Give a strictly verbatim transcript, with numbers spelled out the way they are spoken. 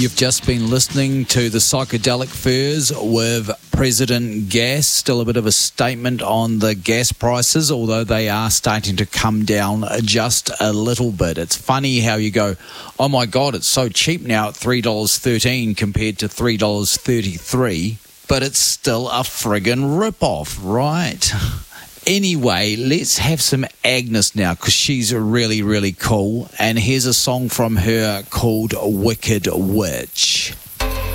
You've just been listening to the Psychedelic Furs with President Gas. Still a bit of a statement on the gas prices, although they are starting to come down just a little bit. It's funny how you go, oh my God, it's so cheap now at three dollars thirteen compared to three dollars thirty-three, but it's still a friggin' rip-off, right? Anyway, let's have some Agnes now, because she's really, really cool. And here's a song from her called Wicked Witch.